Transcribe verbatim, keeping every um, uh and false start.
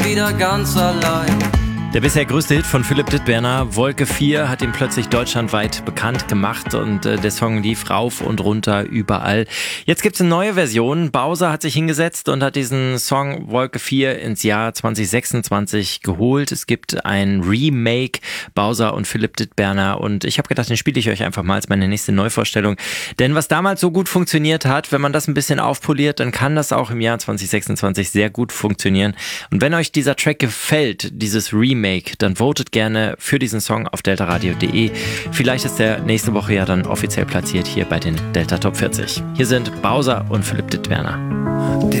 wieder ganz allein. Der bisher größte Hit von Philipp Dittberner, Wolke vier, hat ihn plötzlich deutschlandweit bekannt gemacht und äh, der Song lief rauf und runter überall. Jetzt gibt's eine neue Version. Bowser hat sich hingesetzt und hat diesen Song Wolke vier ins Jahr zwanzig sechsundzwanzig geholt. Es gibt ein Remake, Bowser und Philipp Dittberner, und ich habe gedacht, den spiele ich euch einfach mal als meine nächste Neuvorstellung. Denn was damals so gut funktioniert hat, wenn man das ein bisschen aufpoliert, dann kann das auch im Jahr zwanzig sechsundzwanzig sehr gut funktionieren. Und wenn euch dieser Track gefällt, dieses Remake, dann votet gerne für diesen Song auf delta radio punkt de. Vielleicht ist der nächste Woche ja dann offiziell platziert hier bei den Delta Top vierzig. Hier sind Bowser und Philipp Dittberner. Die